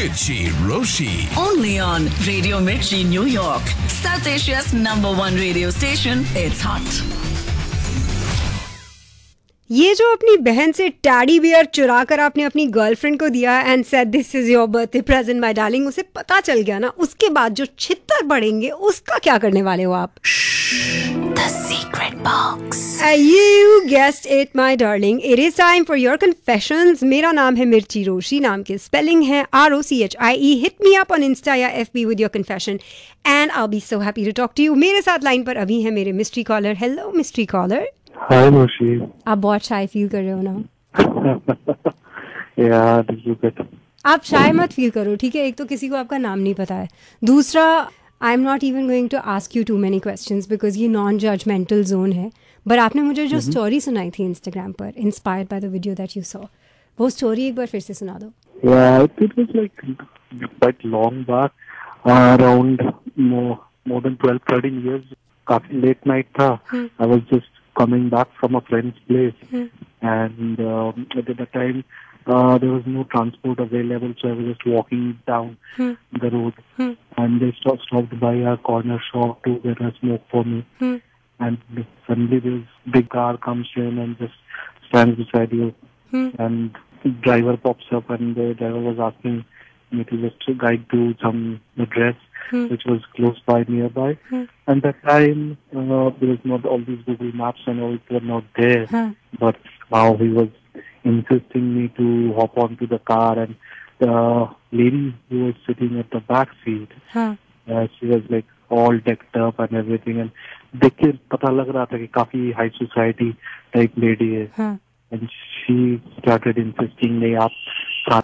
Mirchi Roshi. Only on Radio Mirchi, New York. South Asia's #1 radio station. It's hot. ये जो अपनी बहन से टैडी बियर चुरा कर आपने अपनी गर्लफ्रेंड को दिया and said this is your birthday present my darling, उसे पता चल गया ना, उसके बाद जो छित्तर पड़ेंगे उसका क्या करने वाले हो आप? The secret box. You guessed it, my darling. It is time for your confessions. मेरा नाम है मिर्ची रोशी, नाम के स्पेलिंग है ROCHIE. Hit me up on Insta या FB with your confession and I'll be so happy to talk to you. मेरे साथ लाइन पर अभी है मेरे mystery collar. Hello mystery collar. हाय रोशी. आप बहुत शाय फील कर रहे हो ना? यार आप शाय मत फील करो, ठीक है? एक तो किसी को आपका नाम नहीं पता है, दूसरा I am not even going to ask you to many questions because ये नॉन जजमेंटल जोन है. बट आपने मुझे जो स्टोरी सुनाई थी इंस्टाग्राम पर inspired by the video that you saw, वो स्टोरी एक बार फिर से सुना दो. it was like quite long back, around more than 12-13 years. काफी late night था. I was just coming back from a friend's place and at that time there was no transport available, so I was just walking down the road and they stopped by a corner shop to get a smoke for me and suddenly this big car comes in and just stands beside you and the driver pops up and the driver was asking me to just guide to some address which was close by, nearby. And that time there was not all these Google Maps and all were not there. But now he was insisting me to hop onto the car, and the lady who was sitting at the back seat, she was like all decked up and everything. And देख के पता लग रहा था कि काफी high society type lady है. And she started insisting, नहीं आप